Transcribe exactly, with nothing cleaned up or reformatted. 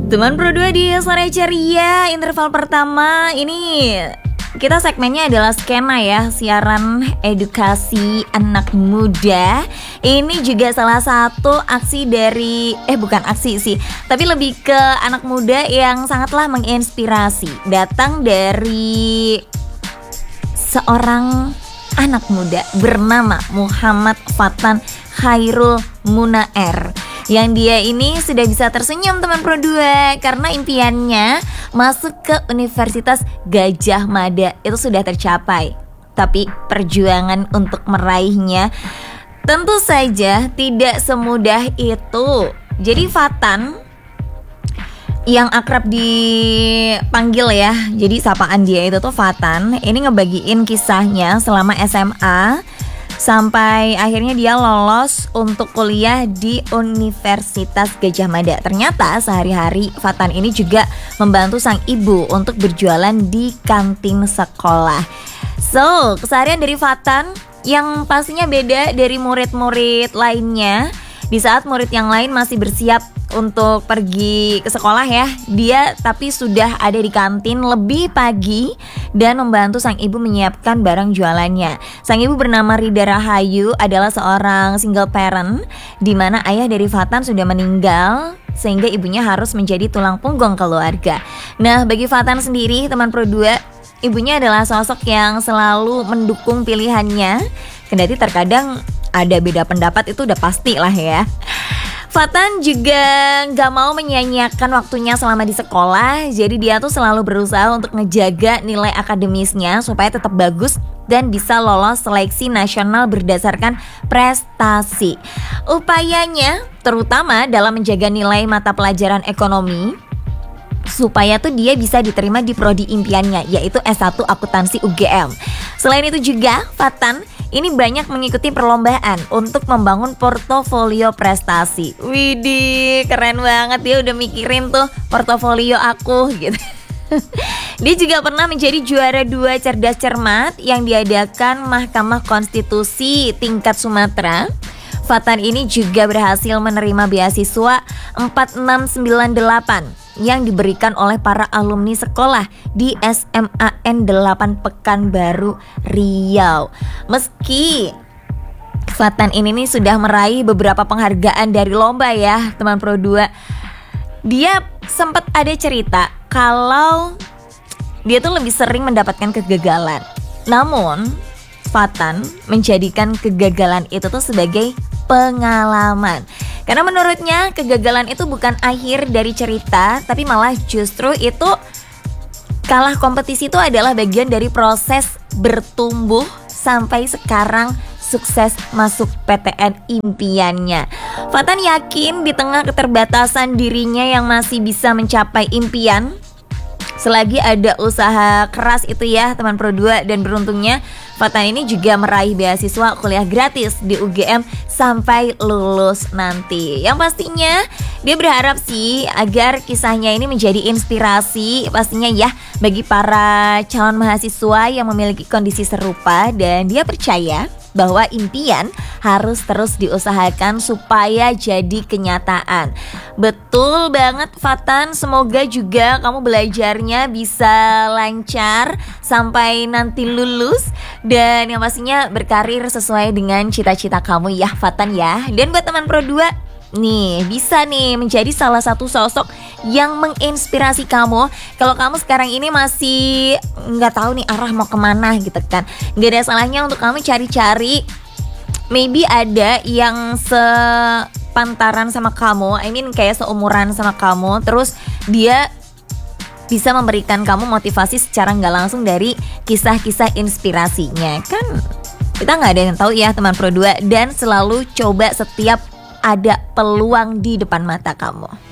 Teman Pro dua di Sore Ceria, interval pertama ini kita segmennya adalah skena ya, siaran edukasi anak muda. Ini juga salah satu aksi dari, eh bukan aksi sih, tapi lebih ke anak muda yang sangatlah menginspirasi. Datang dari seorang anak muda bernama Muhammad Fatan Khairul Munaer, yang dia ini sudah bisa tersenyum teman Pro dua karena impiannya masuk ke Universitas Gadjah Mada itu sudah tercapai. Tapi perjuangan untuk meraihnya tentu saja tidak semudah itu. Jadi Fatan yang akrab dipanggil ya, jadi sapaan dia itu tuh Fatan, ini ngebagiin kisahnya selama S M A sampai akhirnya dia lolos untuk kuliah di Universitas Gadjah Mada. Ternyata sehari-hari Fatan ini juga membantu sang ibu untuk berjualan di kantin sekolah. So, keseharian dari Fatan yang pastinya beda dari murid-murid lainnya. Di saat murid yang lain masih bersiap untuk pergi ke sekolah ya, dia tapi sudah ada di kantin lebih pagi dan membantu sang ibu menyiapkan barang jualannya. Sang ibu bernama Rida Rahayu adalah seorang single parent, di mana ayah dari Fatan sudah meninggal sehingga ibunya harus menjadi tulang punggung keluarga. Nah, bagi Fatan sendiri teman Pro dua, ibunya adalah sosok yang selalu mendukung pilihannya, kendati terkadang ada beda pendapat, itu udah pasti lah ya. Fatan juga gak mau menyia-nyiakan waktunya selama di sekolah. Jadi dia tuh selalu berusaha untuk ngejaga nilai akademisnya supaya tetap bagus dan bisa lolos seleksi nasional berdasarkan prestasi. Upayanya terutama dalam menjaga nilai mata pelajaran ekonomi supaya tuh dia bisa diterima di prodi impiannya, yaitu S satu Akuntansi U G M. Selain itu juga Fatan ini banyak mengikuti perlombaan untuk membangun portofolio prestasi. Widih, keren banget, dia udah mikirin tuh portofolio aku gitu. Dia juga pernah menjadi juara dua cerdas cermat yang diadakan Mahkamah Konstitusi tingkat Sumatera. Fatan ini juga berhasil menerima beasiswa empat enam sembilan delapan yang diberikan oleh para alumni sekolah di S M A N delapan Pekanbaru, Riau. Meski Fatan ini nih sudah meraih beberapa penghargaan dari lomba ya teman Pro dua, dia sempat ada cerita kalau dia tuh lebih sering mendapatkan kegagalan. Namun Fatan menjadikan kegagalan itu tuh sebagai pengalaman. Karena menurutnya kegagalan itu bukan akhir dari cerita, tapi malah justru itu kalah kompetisi itu adalah bagian dari proses bertumbuh sampai sekarang sukses masuk P T N impiannya. Fatan yakin di tengah keterbatasan dirinya yang masih bisa mencapai impian, selagi ada usaha keras itu ya teman Pro dua, dan beruntungnya Fatan ini juga meraih beasiswa kuliah gratis di U G M sampai lulus nanti. Yang pastinya dia berharap sih agar kisahnya ini menjadi inspirasi pastinya ya bagi para calon mahasiswa yang memiliki kondisi serupa, dan dia percaya bahwa impian harus terus diusahakan supaya jadi kenyataan. Betul banget Fatan, semoga juga kamu belajarnya bisa lancar sampai nanti lulus, dan yang pastinya berkarir sesuai dengan cita-cita kamu ya Fatan ya. Dan buat teman Pro dua nih, bisa nih menjadi salah satu sosok yang menginspirasi kamu. Kalau kamu sekarang ini masih nggak tahu nih arah mau kemana gitu kan, nggak ada salahnya untuk kamu cari-cari. Maybe ada yang sepantaran sama kamu, I mean kayak seumuran sama kamu, terus dia bisa memberikan kamu motivasi secara nggak langsung dari kisah-kisah inspirasinya. Kan kita nggak ada yang tahu ya teman Pro dua, dan selalu coba setiap ada peluang di depan mata kamu.